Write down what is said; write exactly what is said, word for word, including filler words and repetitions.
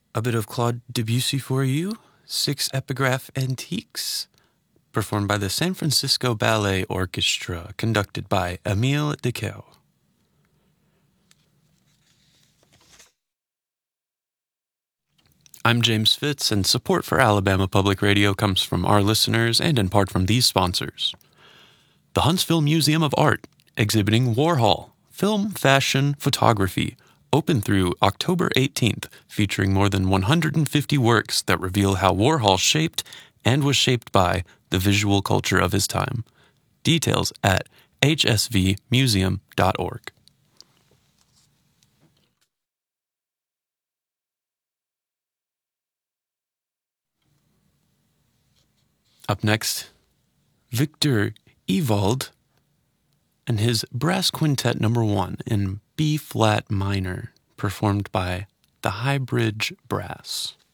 A bit of Claude Debussy for you, Six Epigraph Antiques, performed by the San Francisco Ballet Orchestra, conducted by Émile Dequer. I'm James Fitz, and support for Alabama Public Radio comes from our listeners and in part from these sponsors. The Huntsville Museum of Art, exhibiting Warhol, film, fashion, photography, open through October eighteenth, featuring more than one hundred fifty works that reveal how Warhol shaped and was shaped by the visual culture of his time. Details at h s v museum dot org. Up next, Victor Ewald and his Brass Quintet Number One in B-flat minor, performed by the Highbridge Brass.